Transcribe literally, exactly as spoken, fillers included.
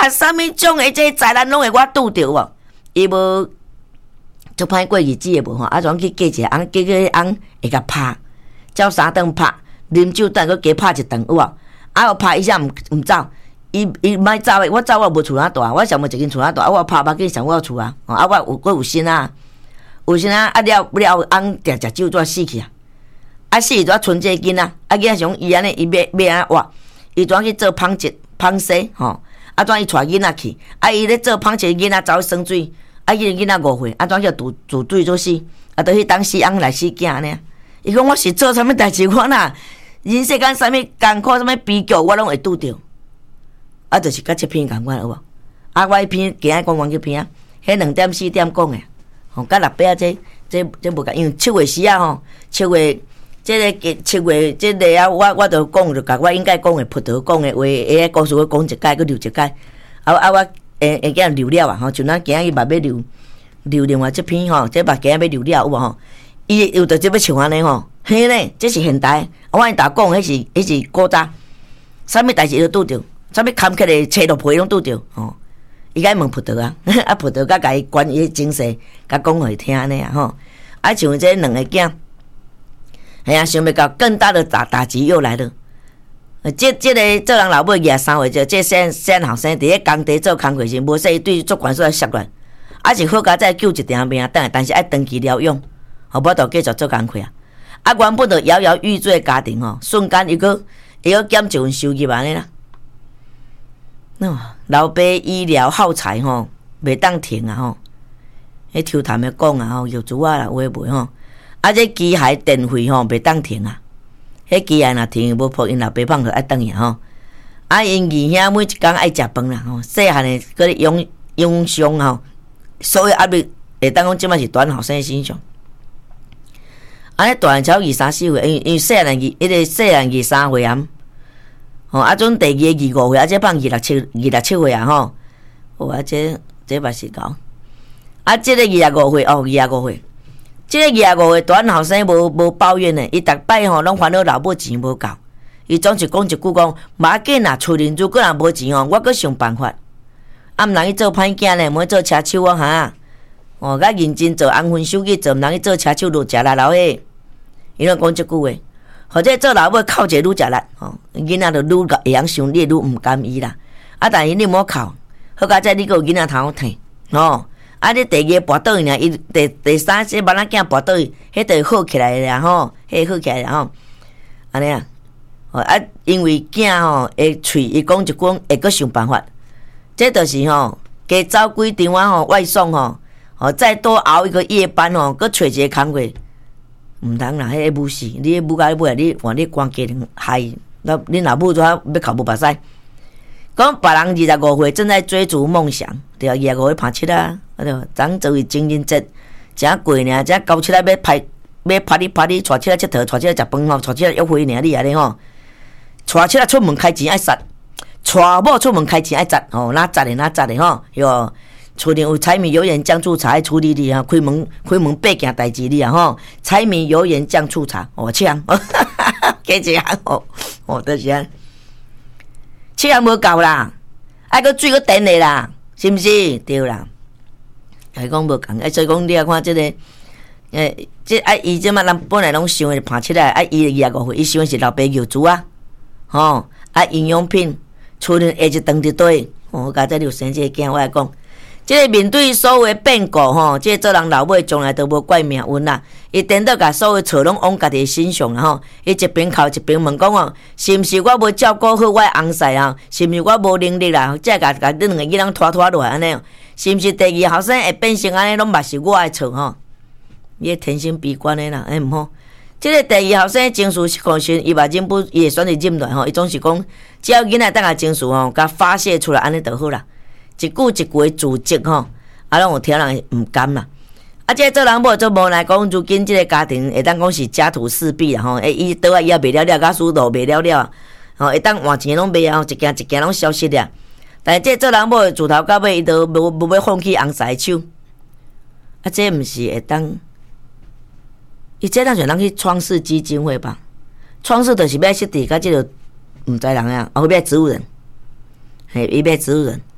啊，啥物种的这灾难拢会我拄着无？伊无足歹过日子的无吼，啊，转去嫁一个翁，结果翁会甲拍，照三顿拍，啉酒等佮加拍一顿有无？啊，我拍伊才毋毋走，伊伊莫走的，我走我无厝哪大，我想无一间厝哪大，啊，我拍目镜上我厝啊，啊，我有佫有心啊，有心啊，啊了了翁定食酒煞死去啊，啊死煞剩这囡仔，啊囡仔想伊安尼伊要要安活，伊怎去做芳节芳西吼？啊怎伊带囡仔去？啊伊咧做芳节囡仔走去生水。啊！伊个囡仔误会，啊，怎叫自自对做死？啊，倒去当死翁来死囝呢？伊讲我是做啥物代志？我呐，人世间啥物艰苦、啥物悲剧，我拢会拄着。啊，就是甲这篇共款有无？啊，我迄篇今仔讲完去篇啊，迄两点四点讲诶，吼，甲六百啊，这这这无共，因为七月时啊吼，七月这个七月这个啊，我我著讲着甲我应该讲诶，葡萄讲诶话，下个故事我讲一解，佮留一解。啊啊我。会会叫留了啊！吼，像咱今日嘛要留留另外这篇吼，这把今日要留了有无吼？伊有着这要像安尼吼，嘿呢，这是现代。我因大讲，迄是迄是古早，啥物代志都拄着，啥物坎坷的车路皮拢拄着吼。伊甲问葡萄啊，啊葡萄甲甲伊关伊精神，甲讲互伊听安尼啊吼。啊像这两个囝，哎呀，想要到更大的打打击又来了。这这个做人老母廿三岁，这这先先后生伫咧工地做工课时，无说伊对主管所接落，啊是好佳再救一条命，但但是爱长期疗养，吼无度继续做工课啊。啊原本就摇摇欲坠的家庭吼，瞬间伊个伊个减一份收入安尼啦。喏，老爸医疗耗材吼，袂当停啊吼。迄抽痰的讲啊吼，药珠啊啦，话袂吼。啊这机械电费吼，袂当停啊。迄机械若停，无扑因老爸放去爱等去吼。啊，因二兄每一工爱食饭啦吼，细汉的搁咧养养伤吼，所有压力会当讲即摆是短后生身上。安尼大汉超二三四岁，因因细汉二迄个细汉二三岁啊，吼啊阵第二个二五岁，啊这放二六七二六七岁啊吼，哦啊这这嘛是高，啊这个二十五岁哦二十五岁。即个廿五岁大汉后生无无抱怨呢，伊逐摆吼拢烦恼老母钱无够，伊总是讲一句讲，马紧啊，厝邻如果若无钱吼，我阁想办法。啊，毋通去做歹囝呢，莫做车手啊哈！哦，甲认真做安分守己，做毋通去做车手，愈食力老诶。伊拢讲即句话，或者做老母哭者愈食力，吼，囡仔就愈会晓想你，愈毋甘伊啦。啊，但是你莫哭，好佳哉你阁有囡仔通摕，吼。啊！你第二跋倒去呢？伊第第三这慢仔囝跋倒去，迄就好起来啦吼，迄好起来啦吼，安尼啊，哦啊，因为囝吼会喙，伊讲一句会阁想办法，这就是吼加走几场啊吼外送吼，哦再多熬一个夜班吼，阁找一个工课，毋通啦，迄个母死，你母甲尾啊，你换你关家庭害，那恁老母怎要哭无目屎？讲别人二十五岁正在追逐梦想，对啊，二十五岁拍七啊，啊对，昨做伊情人节，正过呢，正交七啊要拍要拍你拍你，带七啊佚佗，带七啊食饭吼，带七啊约会呢，你安尼吼，带七啊出门开钱爱杀，带某出门开钱爱砸，吼，哪砸的哪砸的吼，哟，厝里有柴米油盐酱醋茶爱处理你啊，开门开门八件代志你啊吼，柴米油盐酱醋茶，哦，枪，加一项哦，哦，就是安。七项无够啦，爱个水个电的啦，是毋是？对啦，还讲无共，所以讲你啊看即、这个，诶，即啊伊即马人本来拢想诶拍起来，啊伊二十五岁，伊想诶是老爸牛猪啊，吼，啊营养品，厝里下一顿一堆，哦，我家这有生这个囝，我来讲。即个面对所有的变故吼，即、这个做人老尾从来都无怪命运啦。伊颠倒甲所有错拢往家己身上啦吼。伊一边哭一边问讲哦，是毋是我无照顾好我的翁婿啊？是毋是我无能力啦？才甲甲恁两个囡仔拖拖落来安尼？是毋是第二后生会变成安尼？拢嘛是我的错吼？伊天生悲观的啦，哎毋好。即、这个第二后生情绪失控时，伊嘛忍不，伊会选择忍落吼。伊总是讲，只要囡仔等下情绪吼，甲发泄出来安尼就好啦。一句一句的自责吼，啊，拢有听人毋甘啦。啊，即个做人某做无来讲，如今即个家庭会当讲是家徒四壁啦吼。诶，伊倒啊以后卖了了，甲输路卖了了，吼，会当换钱拢卖啊，一件一件拢消失了。但是即个做人某自头到尾，伊都无无要放弃翁婿手。啊，这毋是会当，伊这当选人去创世基金会吧？创世就是要设置甲即个毋知人啊，后壁植物人，嘿，伊要植物人。